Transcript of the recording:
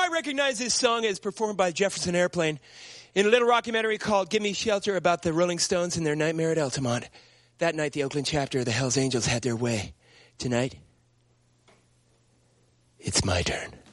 might recognize this song as performed by Jefferson Airplane in a little rockumentary called Give Me Shelter about the Rolling Stones and their nightmare at Altamont. That night, the Oakland chapter of the Hells Angels had their way. Tonight, it's my turn.